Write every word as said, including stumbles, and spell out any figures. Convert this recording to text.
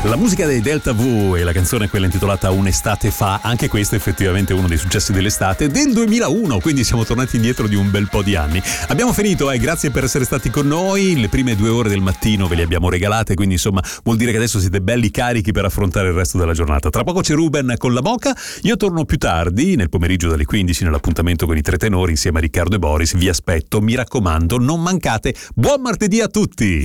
La musica dei Delta V e la canzone quella intitolata Un'estate fa, anche questo è effettivamente uno dei successi dell'estate del duemilauno, quindi siamo tornati indietro di un bel po' di anni. Abbiamo finito, eh, grazie per essere stati con noi, le prime due ore del mattino ve le abbiamo regalate, quindi insomma vuol dire che adesso siete belli carichi per affrontare il resto della giornata. Tra poco c'è Ruben con la Moca, io torno più tardi, nel pomeriggio dalle quindici, nell'appuntamento con i tre tenori insieme a Riccardo e Boris, vi aspetto, mi raccomando, non mancate, buon martedì a tutti!